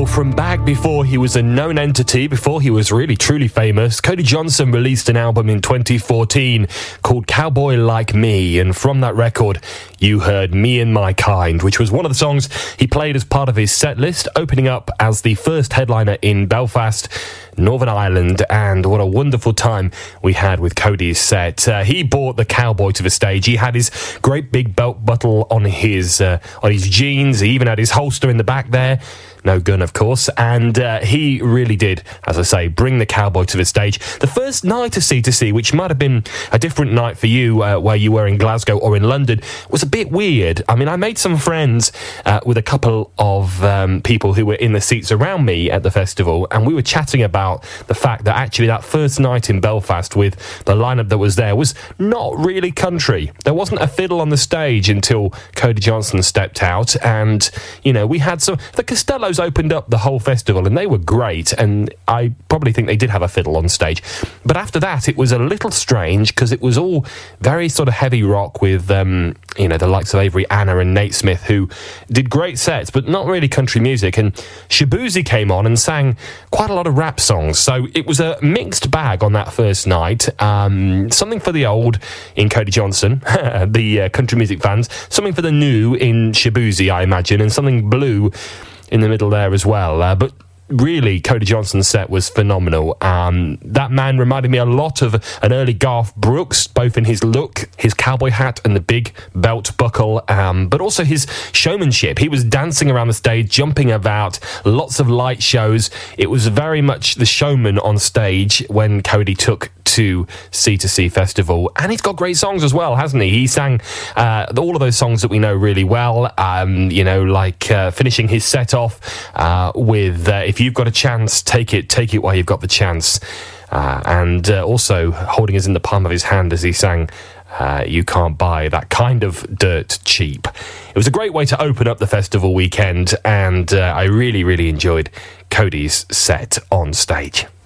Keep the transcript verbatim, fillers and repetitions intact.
Well, from back before he was a known entity, before he was really truly famous, Cody Johnson released an album in twenty fourteen called Cowboy Like Me, and from that record you heard Me and My Kind, which was one of the songs he played as part of his set list, opening up as the first headliner in Belfast, Northern Ireland. And what a wonderful time we had with Cody's set. Uh, he brought the cowboy to the stage. He had his great big belt buckle on his uh, on his jeans. He even had his holster in the back there. No gun, of course. And uh, he really did, as I say, bring the cowboy to the stage. The first night of C two C, which might have been a different night for you, uh, where you were in Glasgow or in London, was a bit weird. I mean, I made some friends uh, with a couple of um, people who were in the seats around me at the festival, and we were chatting about the fact that actually that first night in Belfast with the lineup that was there was not really country. There wasn't a fiddle on the stage until Cody Johnson stepped out, and, you know, we had some... The Costellos opened up the whole festival and they were great, and I probably think they did have a fiddle on stage, but after that it was a little strange because it was all very sort of heavy rock with um, you know, the likes of Avery Anna and Nate Smith, who did great sets but not really country music, and Shabuzi came on and sang quite a lot of rap songs, so it was a mixed bag on that first night. Um, something for the old in Cody Johnson, the uh, country music fans, something for the new in Shabuzi, I imagine, and something blue in the middle there as well. Uh, but really, Cody Johnson's set was phenomenal. Um, that man reminded me a lot of an early Garth Brooks, both in his look, his cowboy hat and the big belt buckle, um, but also his showmanship. He was dancing around the stage, jumping about, lots of light shows. It was very much the showman on stage when Cody took to C two C Festival, and he's got great songs as well, hasn't he? He sang uh, all of those songs that we know really well, um, you know, like uh, finishing his set off uh, with uh, If You've Got a Chance, Take It, Take It While You've Got the Chance, uh, and uh, also holding us in the palm of his hand as he sang Uh, You Can't Buy That Kind of Dirt Cheap. It was a great way to open up the festival weekend, and uh, I really, really enjoyed Cody's set on stage.